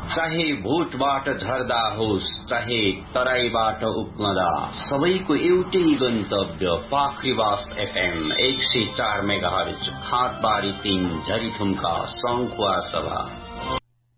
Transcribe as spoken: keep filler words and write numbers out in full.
चाहे भोटबाट झर्दा होस् चाहे तराईबाट उक्लदा सबैको एउटै गन्तव्य पाखरीवास एफएम एक सय चार मेगाहर्ज खातबारी तीन झरीथुम्का सङ्खुवा सभा।